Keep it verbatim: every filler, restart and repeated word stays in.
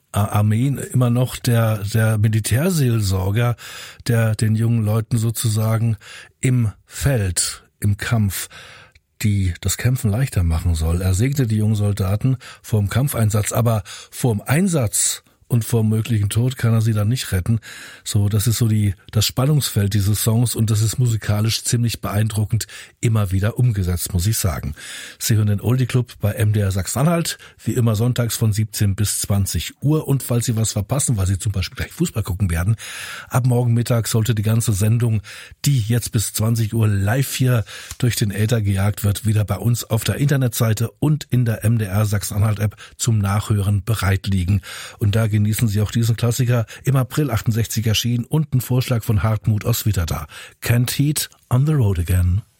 Armin immer noch der, der Militärseelsorger, der den jungen Leuten sozusagen im Feld, im Kampf, die das Kämpfen leichter machen soll. Er segnete die jungen Soldaten vor dem Kampfeinsatz, aber vor dem Einsatz und vor möglichen Tod kann er sie dann nicht retten. So, das ist so die das Spannungsfeld dieses Songs und das ist musikalisch ziemlich beeindruckend immer wieder umgesetzt, muss ich sagen. Sie hören den Oldie Club bei M D R Sachsen-Anhalt, wie immer sonntags von siebzehn bis zwanzig Uhr. Und falls Sie was verpassen, weil Sie zum Beispiel gleich Fußball gucken werden, ab morgen Mittag sollte die ganze Sendung, die jetzt bis zwanzig Uhr live hier durch den Äther gejagt wird, wieder bei uns auf der Internetseite und in der M D R Sachsen-Anhalt-App zum Nachhören bereit liegen. Und da genießen Sie auch diesen Klassiker, im April achtundsechzig erschienen und einen Vorschlag von Hartmut aus Witterda. Can't Heat on the Road Again.